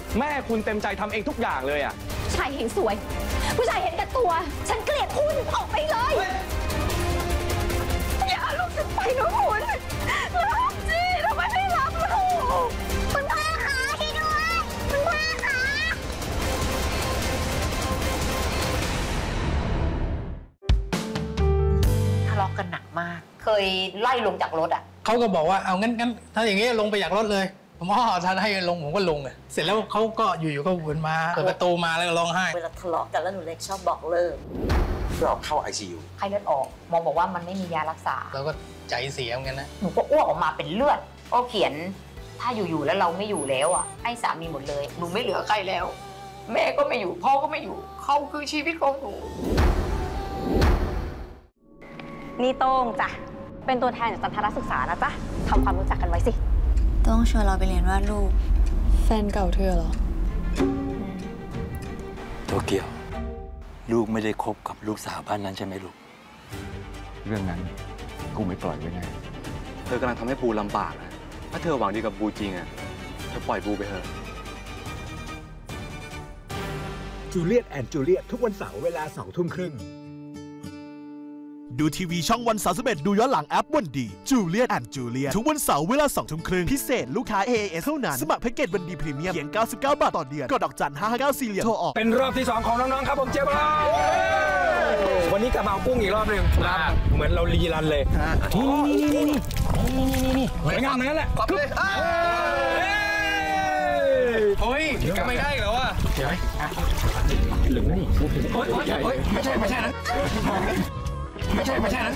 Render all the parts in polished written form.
แม่คุณเต็มใจทำเองทุกอย่างเลยอ่ะผู้ชายเห็นสวยผู้ชายเห็นแก่ตัวฉันเกลียดคุณออกไปเลยอย่าลูกฉันไปนะคุณรับสิทำไมไม่รับลูกคุณพ่อคะที่ด้วยคุณพ่อคะทะเลาะกันหนักมากเคยไล่ลงจากรถอ่ะเขาก็บอกว่าเอางั้นถ้าอย่างงี้ลงไปจากรถเลยผมท่านให้ลงผมก็ลงเลยเสร็จแล้วเขาก็อยู่ๆก็วนมาเปิดประตูมาแล้วก็ร้องไห้เวลาทะเลาะกันแล้วหนูเล็กชอบบอกเลิกเราเข้า ICU ไข้เลือดออกหมอบอกว่ามันไม่มียารักษาเราก็ใจเสียเหมือนกันนะหนูก็อ้วกออกมาเป็นเลือดก็เขียนถ้าอยู่ๆแล้วเราไม่อยู่แล้วอ่ะให้สามีหมดเลยหนูไม่เหลือใครแล้วแม่ก็ไม่อยู่พ่อก็ไม่อยู่เขาคือชีวิตของหนูนี่โต้งจ้ะเป็นตัวแทนจากจันทรศึกษานะจ๊ะทำความรู้จักกันไว้สิต้องชวนเราไปเรียนวาดรูปแฟนเก่าเธอเหรอโตเกียวลูกไม่ได้คบกับลูกสาวบ้านนั้นใช่ไหมลูกเรื่องนั้นกูไม่ปล่อยไว้แน่เธอกำลังทำให้ปูลำบากนะถ้าเธอหวังดีกับปูจริงอ่ะเธอปล่อยปูไปเถอะจูเลียตแอนด์จูเลียตทุกวันเสาร์เวลา 20:30 น. ดูทีวีช่องวัน31ดูย้อนหลังแอปวันดีจูเลียตแอนด์จูเลียตทุกวันเสาร์เวลา 20:30 น.พิเศษลูกค้า AAS เท่านั้นสมัครแพ็กเกจวันดีพรีเมียมเพียง99 บาทต่อเดือนกดดอกจัน559 4 เหลี่ยมโทรออกเป็นรอบที่2ของน้องๆครับผมเจี๊ยบวันนี้กลับมาเอากุ้งอีกรอบหนึ่งครับเหมือนเรารีรันเลยนี่สวยงามเหมือนกันแหละโอ้ยก็ไม่ได้เหรอวะเดี๋ยวหรือนี่ไม่ใช่นะไม่ใช่นะ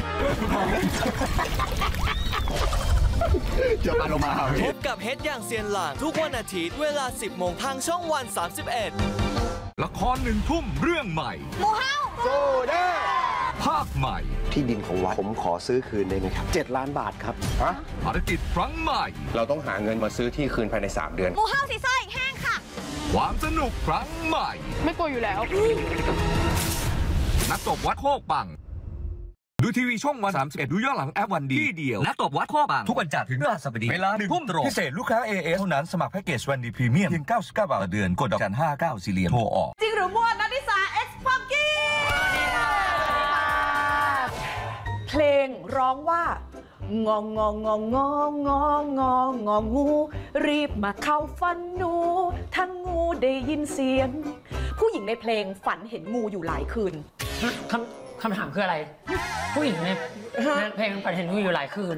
เดี๋ยวปาลงมาพบกับเฮดอย่างเซียนหลานทุกวันอาทิตย์เวลา 10 โมงทางช่องวัน 31 ละคร1 ทุ่มเรื่องใหม่หมูเฮ้าโซดาภาคใหม่ที่ดินของวัดผมขอซื้อคืนได้ไหมครับ7 ล้านบาทครับภารกิจครั้งใหม่เราต้องหาเงินมาซื้อที่คืนภายใน3 เดือนหมูเฮ้าสีส้อยแห้งค่ะความสนุกครั้งใหม่ไม่กลัวอยู่แล้วนักตบวัดโคกปังดูทีวีช่องวัน31ดูย้อนหลังแอปวันดีที่เดียวนักตบวัดโคกปังทุกวันจันทร์ถึงพฤหัสบดีเวลา 1 ทุ่มตรงพิเศษลูกค้า AAS เท่านั้นสมัครแพ็กเกจวันดีพรีเมียมเพียง99 บาทต่อเดือนกดดอกจัน594 เหรียญโทรออกจริงหรือมั่วนัทนิสาเอ็กซ์ฟังกี้เพลงร้องว่างองงองงองงองงองงองงองูรีบมาเข้าฝันหนูทั้งงูได้ยินเสียงผู้หญิงในเพลงฝันเห็นงูอยู่หลายคืนคำถามคืออะไรผู้หญิงในเพลงฝันเห็นงูอยู่หลายคืน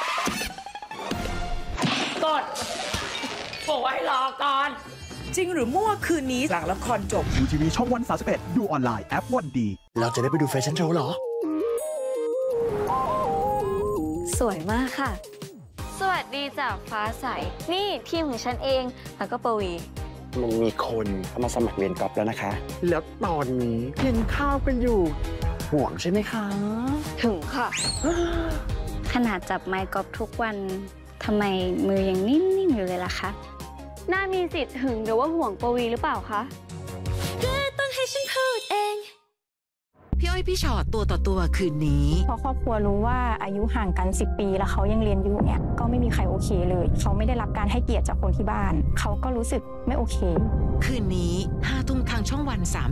กดบอกว่าให้รอก่อนจริงหรือมั่วคืนนี้หลังละครจบดูทีวีช่องวัน31ดูออนไลน์แอปวันดีเราจะได้ไปดูแฟชั่นโชว์เหรอสวยมากค่ะสวัสดีจากฟ้าใสนี่ทีมของฉันเองแล้วก็ปวีมันมีคนเข้ามาสมัครเรียนกอล์ฟแล้วนะคะแล้วตอนนี้กินข้าวกันอยู่ห่วงใช่ไหมคะถึงค่ะขนาดจับไม้กอล์ฟทุกวันทำไมมือยังนิ่มๆอยู่เลยล่ะคะน่ามีสิทธิ์หึงหรือว่าห่วงปวีหรือเปล่าคะก็ต้องให้ฉันพูดเองพี่อ้อยพี่ชอตตัวต่อตัวคืนนี้พอครอบครัวรู้ว่าอายุห่างกัน10 ปีแล้วเขายังเรียนอยู่เนี่ยก็ไม่มีใครโอเคเลยเขาไม่ได้รับการให้เกียรติจากคนที่บ้านเขาก็รู้สึกไม่โอเคคืนนี้5 ทุ่มทางช่องวัน31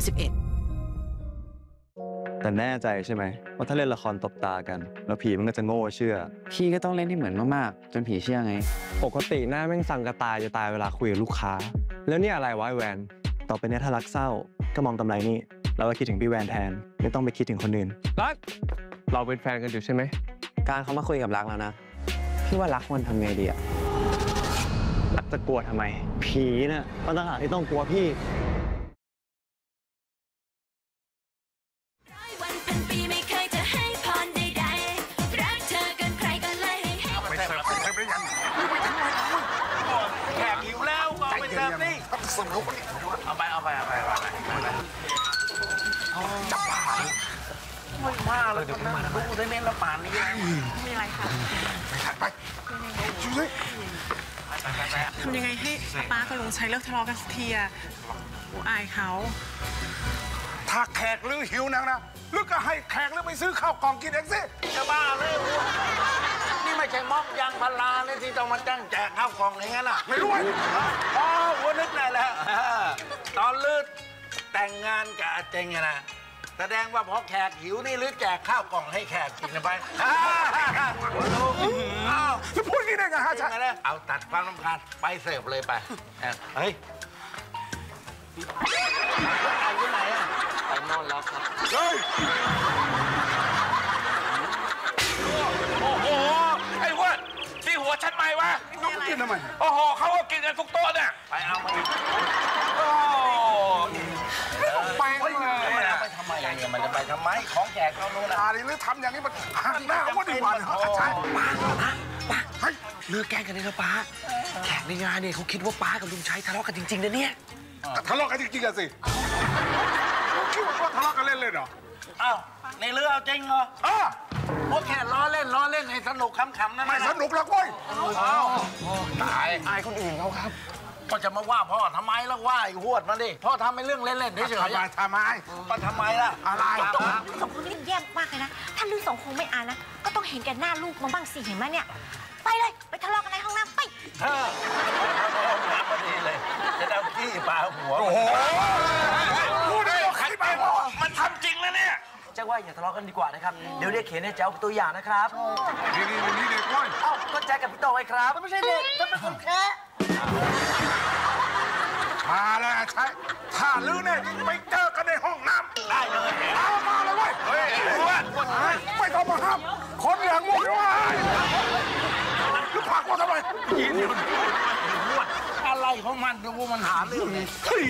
แต่แน่ใจใช่ไหมว่าถ้าเล่นละครตบตากันแล้วผีมันก็จะโง่เชื่อพี่ก็ต้องเล่นที่เหมือนมากๆจนผีเชื่อไงปกติหน้าแม่งสั่งกระตายจะตายเวลาคุยกับลูกค้าแล้วนี่อะไรวะไอ้แวนต่อไปนี้ถ้ารักเศร้าก็มองตำไรนี่เราก็คิดถึงพี่แวนแทนไม่ต้องไปคิดถึงคนอื่นรักเราเป็นแฟนกันอยู่ใช่ไหมการเขามาคุยกับรักแล้วนะพี่ว่ารักมันทำไงดีอะรักจะกลัวทำไมผีน่ะมันต่างหากที่ต้องกลัวพี่แขกหิวแล้วเอาไปเสิร์ฟนี่เอาไปจับป่าไม่มาเลยจะมาดูได้เน้นละป่านนี้มีอะไรคะไปช่วยทำยังไงให้ป้ากับลุงชัยเลิกทะเลาะกันสักทีอะอายเขาถ้าแขกหรือหิวนังนะลึกก็ให้แขกหรือไปซื้อข้าวกล่องกินเองสิจะบ้าเลยนี่ไม่ใช่ม็อบยางพาราเลยที่ต้องมาจ้างแจกข้าวกล่องอย่างนั้นน่ะไม่รู้อ๋อวัวนึกได้แล้วตอนลืดแต่งงานกับอาเจงนะแสดงว่าพอแขกหิวนี่ลืดแจกข้าวกล่องให้แขกกินไปจะพูดงี้ได้ไงฮะเอาตัดความรำคาญไปเสิร์ฟเลยไปเฮ้ยเอาที่ไหนอ่ะไปนอนแล้วครับเฮ้ยโอ้โหไอ้วัดที่หัวฉันไหมวะเขากินทำไมโอ้โหเขาก็กินกันทุกโต๊ะเนี่ยไปเอามาโอ้ไปไปทำไมเนี่ยมันจะไปทำไมของแจกเขาโน่นนะหรือทำอย่างนี้มันหันหน้าว่าดีกว่าใช่ป้าเฮ้ยเลิกแกล้งกันเลยนะป้าแขกในงานเนี่ยเขาคิดว่าป้ากับลุงชัยทะเลาะกันจริงๆนะเนี่ยทะเลาะกันจริงๆกันสิคิดว่าทะเลาะกันเล่นๆเหรออ้าวในเรื่องเอาจริงเหรอพวกแค่ล้อเล่นให้สนุกขำๆนั่นไม่สนุกหรอกเว้ยตายอายคนอื่นเขาครับก็จะมาว่าพ่อทำไมแล้วว่าไอ้หวดมาดิพ่อทำเป็นเรื่องเล่นๆเฉยๆทำไมล่ะอะไรลูกสองคนนี่แย่มากเลยนะถ้าลูกสองคนไม่อ่านนะก็ต้องเห็นแก่หน้าลูกมาบ้างสิเห็นไหมเนี่ยไปเลยไปทะเลาะกันในห้องน้ำไปพอดีเลยจะเอาขี้ปลาหัวโอ้โหพูดได้ใครไปมันทำจริงแล้วเนี่ยแจ็คว่าอย่าทะเลาะกันดีกว่านะครับเดี๋ยวเรียกเขนให้แจ็คเป็นตัวอย่างนะครับนี่เด็กน้อยเอ้าก็แจ็คกับพี่โต้ไงครับไม่ใช่เด็กจะเป็นคนแค่มาแล้วใช่ถ้าลื้อเนี่ยไปเจอกันในห้องน้ำได้เลยมาเลยเว้ยเฮ้ยไม่ต้องมาห้ามคนอย่างมึงด้วยลูกผักว่าทำไมยินอยู่อะไรของมันดูมันหาเรื่องนี่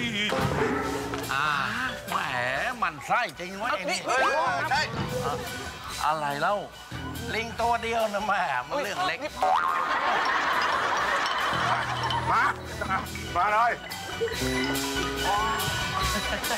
แหมมันไส้จริงวะไอ้นี่ใช่อะไรเล่าลิงตัวเดียวนะแม่มันเรื่องเล็กมาเลย